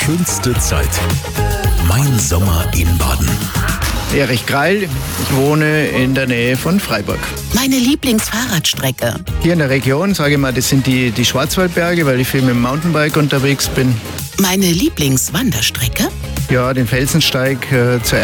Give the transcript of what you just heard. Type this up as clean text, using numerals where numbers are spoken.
schönste Zeit. Mein Sommer in Baden. Erich Greil, ich wohne in der Nähe von Freiburg. Meine Lieblingsfahrradstrecke. Hier in der Region, sage ich mal, das sind die Schwarzwaldberge, weil ich viel mit dem Mountainbike unterwegs bin. Meine Lieblingswanderstrecke. Ja, den Felsensteig zur